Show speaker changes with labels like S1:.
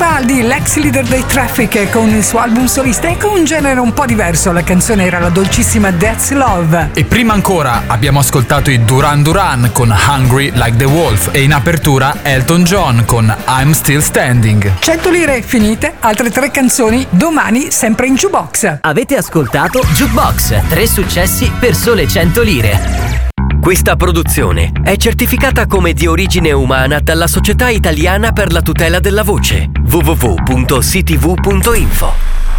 S1: Capaldi, l'ex leader dei Traffic, con il suo album solista e con un genere un po' diverso. La canzone era la dolcissima That's Love.
S2: E prima ancora abbiamo ascoltato i Duran Duran con Hungry Like the Wolf e in apertura Elton John con I'm Still Standing.
S1: 100 lire finite, altre 3 canzoni domani sempre in Jukebox.
S3: Avete ascoltato Jukebox, 3 successi per sole 100 lire. Questa produzione è certificata come di origine umana dalla Società Italiana per la tutela della voce. www.ctv.info